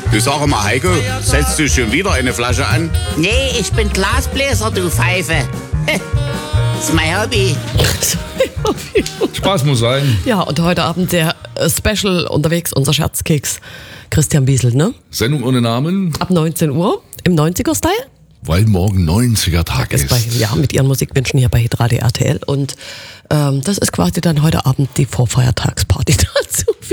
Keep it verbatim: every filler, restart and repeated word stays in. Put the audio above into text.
Du, sag mal, Heiko, setzt du schon wieder eine Flasche an? Nee, ich bin Glasbläser, du Pfeife. Das ist mein Hobby. Spaß muss sein. Ja, und heute Abend der äh, Special unterwegs, unser Scherzkeks Christian Wiesel, ne? Sendung ohne Namen, Ab neunzehn Uhr im neunziger-Style. weil morgen neunziger-Tag Ist ist. bei, ja, mit ihren Musikwünschen hier bei Hitradio R T L. Und ähm, das ist quasi dann heute Abend die Vorfeiertagsparty dazu.